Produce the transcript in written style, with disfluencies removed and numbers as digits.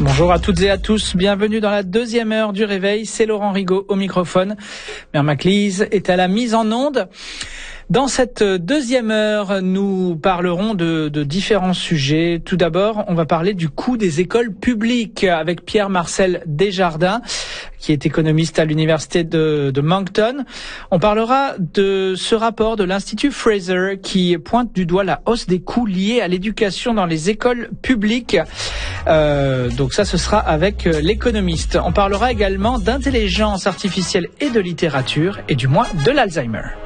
Bonjour à toutes et à tous, bienvenue dans la deuxième heure du réveil, c'est Laurent Rigaud au microphone. Mère Maclise est à la mise en onde. Dans cette deuxième heure, nous parlerons de différents sujets. Tout d'abord, on va parler du coût des écoles publiques avec Pierre-Marcel Desjardins, qui est économiste à l'université de Moncton. On parlera de ce rapport de l'Institut Fraser qui pointe du doigt la hausse des coûts liés à l'éducation dans les écoles publiques. Donc ça, ce sera avec l'économiste. On parlera également d'intelligence artificielle et de littérature et du mois de l'Alzheimer.